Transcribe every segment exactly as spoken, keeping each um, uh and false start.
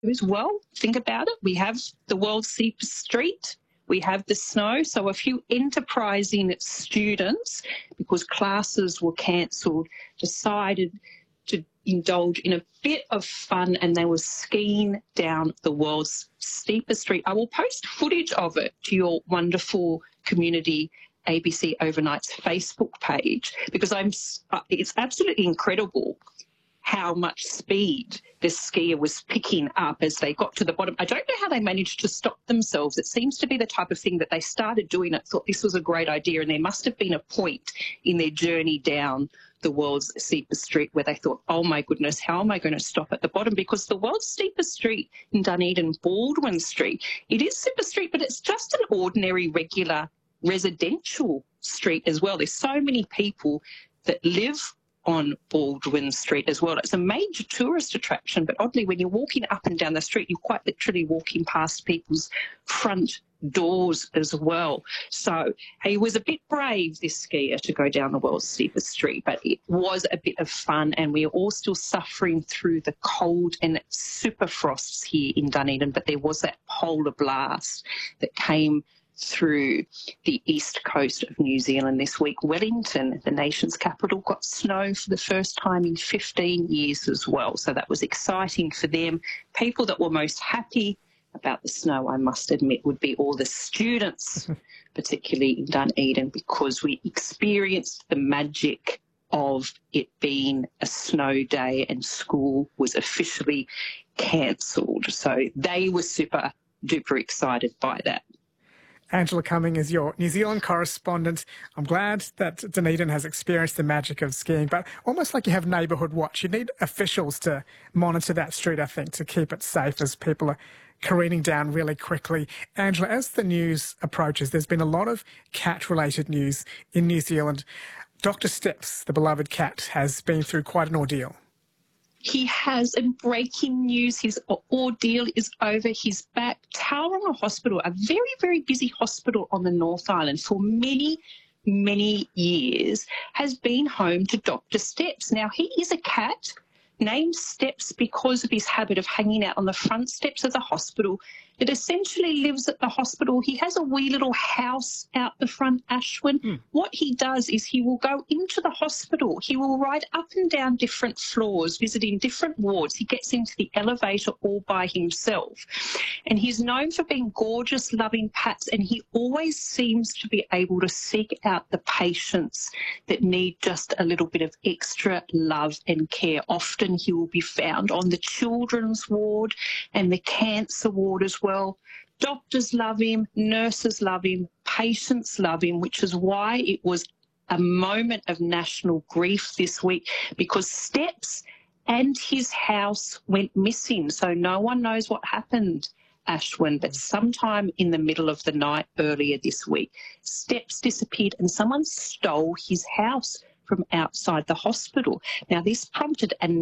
as well. Think about it. We have the world's steepest street. We have the snow. So a few enterprising students, because classes were cancelled, decided to indulge in a bit of fun, and they were skiing down the world's steepest street. I will post footage of it to your wonderful community A B C Overnight's Facebook page, because I'm. It's absolutely incredible how much speed this skier was picking up as they got to the bottom. I don't know how they managed to stop themselves. It seems to be the type of thing that they started doing it, thought this was a great idea, and there must have been a point in their journey down the world's steepest street where they thought, oh my goodness, how am I going to stop at the bottom? Because the world's steepest street in Dunedin, Baldwin Street, it is super street, but it's just an ordinary, regular residential street as well. There's so many people that live on Baldwin Street as well. It's a major tourist attraction, but oddly, when you're walking up and down the street, you're quite literally walking past people's front doors as well. So he was a bit brave, this skier, to go down the world's steepest street, but it was a bit of fun, and we're all still suffering through the cold and super frosts here in Dunedin, but there was that polar blast that came through the east coast of New Zealand this week. Wellington, the nation's capital, got snow for the first time in fifteen years as well. So that was exciting for them. People that were most happy about the snow, I must admit, would be all the students, particularly in Dunedin, because we experienced the magic of it being a snow day and school was officially cancelled. So they were super duper excited by that. Angela Cumming is your New Zealand correspondent. I'm glad that Dunedin has experienced the magic of skiing, but almost like you have neighbourhood watch. You need officials to monitor that street, I think, to keep it safe as people are careening down really quickly. Angela, as the news approaches, there's been a lot of cat-related news in New Zealand. Doctor Steps, the beloved cat, has been through quite an ordeal. He has, and breaking news, his ordeal is over. He's back. Tauranga Hospital, a very, very busy hospital on the North Island for many, many years, has been home to Doctor Steps. Now, he is a cat named Steps because of his habit of hanging out on the front steps of the hospital. It essentially lives at the hospital. He has a wee little house out the front, Ashwin. Mm. What he does is he will go into the hospital. He will ride up and down different floors, visiting different wards. He gets into the elevator all by himself. And he's known for being gorgeous, loving pats, and he always seems to be able to seek out the patients that need just a little bit of extra love and care. Often he will be found on the children's ward and the cancer ward as well. Well, doctors love him, nurses love him, patients love him, which is why it was a moment of national grief this week, because Steps and his house went missing. So no one knows what happened, Ashwin, but sometime in the middle of the night earlier this week, Steps disappeared and someone stole his house from outside the hospital. Now, this prompted a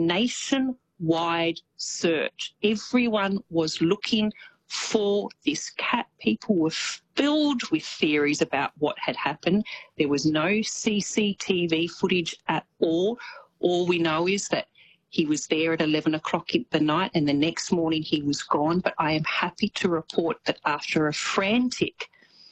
nationwide search. Everyone was looking for this cat. People were filled with theories about what had happened. There was no C C T V footage at all. All we know is that he was there at eleven o'clock in the night and the next morning he was gone. But I am happy to report that after a frantic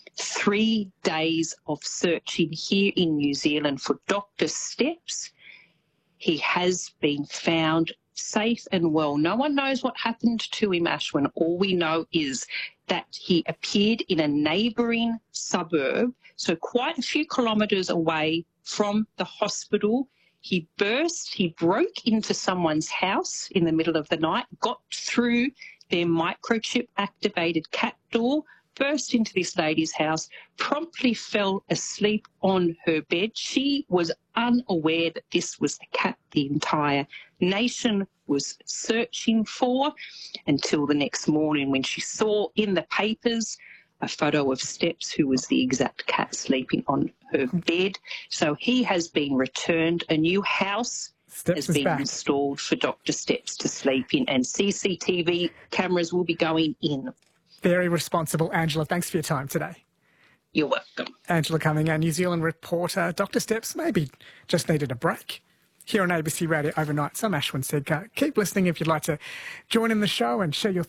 three days of searching here in New Zealand for Doctor Steps, he has been found safe and well. No one knows what happened to him, Ashwin. All we know is that he appeared in a neighbouring suburb, so quite a few kilometres away from the hospital. He burst, he broke into someone's house in the middle of the night, got through their microchip-activated cat door, burst into this lady's house, promptly fell asleep on her bed. She was unaware that this was the cat the entire nation was searching for until the next morning when she saw in the papers a photo of Steps, who was the exact cat sleeping on her bed. So he has been returned. A new house Steps has been back. installed for Doctor Steps to sleep in, and C C T V cameras will be going in. Very responsible, Angela. Thanks for your time today. You're welcome. Angela Cumming, our New Zealand reporter. Doctor Steps maybe just needed a break. here on A B C Radio Overnight. So I'm Ashwin Sedkar. Keep listening if you'd like to join in the show and share your